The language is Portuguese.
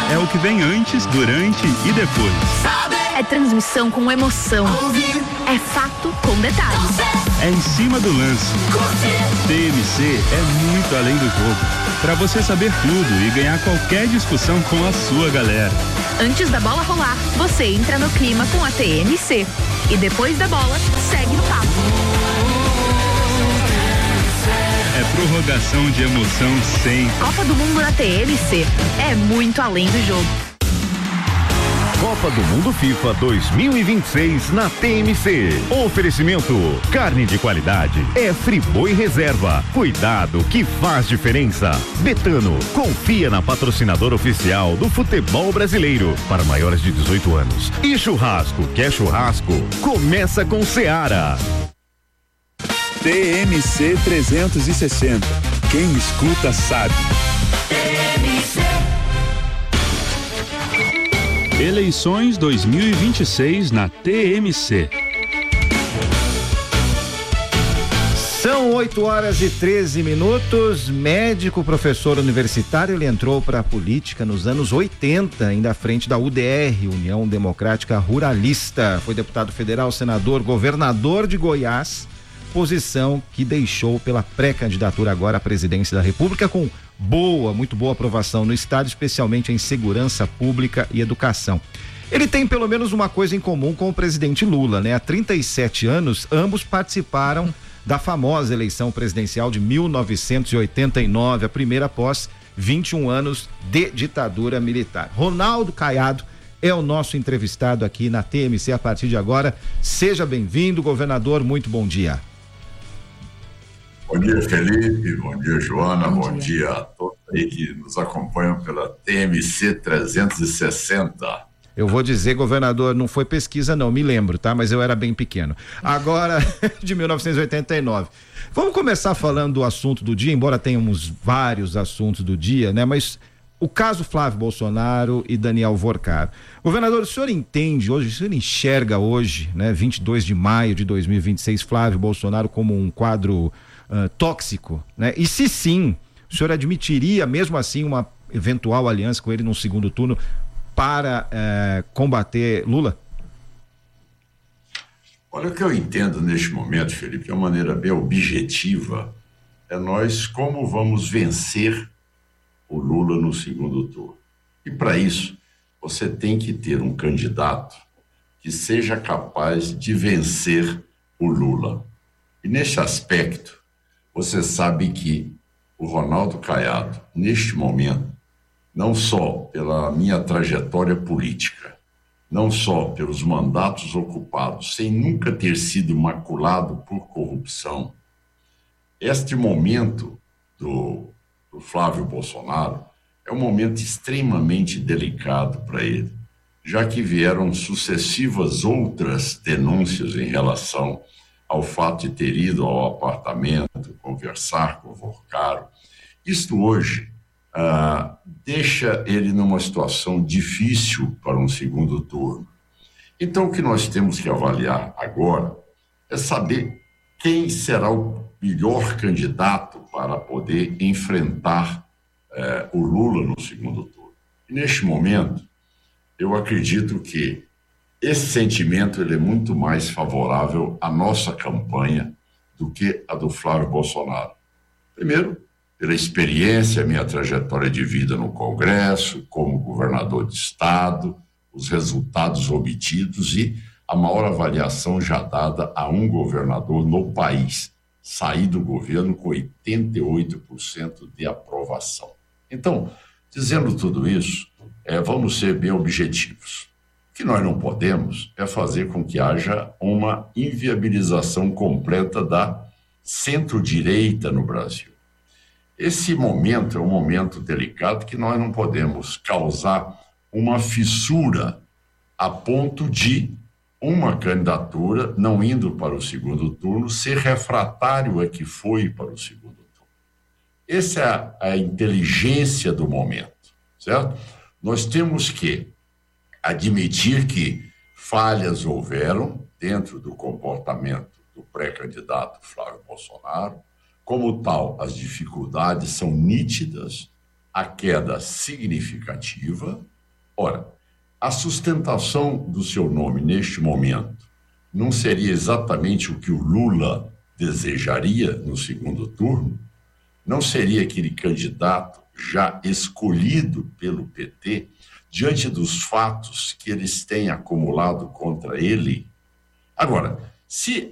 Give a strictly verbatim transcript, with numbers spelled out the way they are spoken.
É o que vem antes, durante e depois. É transmissão com emoção. É fato com detalhes. É em cima do lance. T M C é muito além do jogo. Para você saber tudo e ganhar qualquer discussão com a sua galera. Antes da bola rolar, você entra no clima com a T M C. E depois da bola, segue o papo. É prorrogação de emoção sem. Copa do Mundo na T M C. É muito além do jogo. Copa do Mundo FIFA dois mil e vinte e seis na T M C. Oferecimento: carne de qualidade é Friboi Reserva. Cuidado que faz diferença. Betano, confia na patrocinadora oficial do futebol brasileiro para maiores de dezoito anos. E churrasco, quer churrasco? Começa com Seara. T M C trezentos e sessenta. Quem escuta sabe. T M C. Eleições dois mil e vinte e seis na T M C. São oito horas e treze minutos. Médico, professor universitário, ele entrou para a política nos anos oitenta, ainda à frente da U D R, União Democrática Ruralista. Foi deputado federal, senador, governador de Goiás, posição que deixou pela pré-candidatura agora à presidência da República com boa, muito boa aprovação no estado, especialmente em segurança pública e educação. Ele tem pelo menos uma coisa em comum com o presidente Lula, né? Há trinta e sete anos, ambos participaram da famosa eleição presidencial de mil novecentos e oitenta e nove, a primeira após vinte e um anos de ditadura militar. Ronaldo Caiado é o nosso entrevistado aqui na T M C a partir de agora. Seja bem-vindo, governador, muito bom dia. Bom dia, Felipe, bom dia, Joana, bom, bom dia. dia a todos aí que nos acompanham pela T M C trezentos e sessenta. Eu vou dizer, governador, não foi pesquisa não, me lembro, tá? Mas eu era bem pequeno. Agora, de mil novecentos e oitenta e nove. Vamos começar falando do assunto do dia, embora tenhamos vários assuntos do dia, né? Mas o caso Flávio Bolsonaro e Daniel Vorcaro. Governador, o senhor entende hoje, o senhor enxerga hoje, né, vinte e dois de maio de dois mil e vinte e seis, Flávio Bolsonaro como um quadro Uh, tóxico, né? E se sim, o senhor admitiria mesmo assim uma eventual aliança com ele num segundo turno para uh, combater Lula? Olha, o que eu entendo neste momento, Felipe, de uma maneira bem objetiva, é nós como vamos vencer o Lula no segundo turno. E para isso, você tem que ter um candidato que seja capaz de vencer o Lula. E neste aspecto, você sabe que o Ronaldo Caiado, neste momento, não só pela minha trajetória política, não só pelos mandatos ocupados, sem nunca ter sido maculado por corrupção, este momento do, do Flávio Bolsonaro é um momento extremamente delicado para ele, já que vieram sucessivas outras denúncias em relação ao fato de ter ido ao apartamento, conversar com o Vorcaro. Isto hoje ah, deixa ele numa situação difícil para um segundo turno. Então, o que nós temos que avaliar agora é saber quem será o melhor candidato para poder enfrentar eh, o Lula no segundo turno. E neste momento, eu acredito que esse sentimento ele é muito mais favorável à nossa campanha do que a do Flávio Bolsonaro. Primeiro, pela experiência, minha trajetória de vida no Congresso, como governador de estado, os resultados obtidos e a maior avaliação já dada a um governador no país, sair do governo com oitenta e oito por cento de aprovação. Então, dizendo tudo isso, é, vamos ser bem objetivos. O que nós não podemos é fazer com que haja uma inviabilização completa da centro-direita no Brasil. Esse momento é um momento delicado que nós não podemos causar uma fissura a ponto de uma candidatura, não indo para o segundo turno, ser refratário a que foi para o segundo turno. Essa é a, a inteligência do momento, certo? Nós temos que admitir que falhas houveram dentro do comportamento do pré-candidato Flávio Bolsonaro. Como tal, as dificuldades são nítidas, a queda significativa, Ora, a sustentação do seu nome neste momento não seria exatamente o que o Lula desejaria no segundo turno? Não seria aquele candidato já escolhido pelo P T diante dos fatos que eles têm acumulado contra ele? Agora, se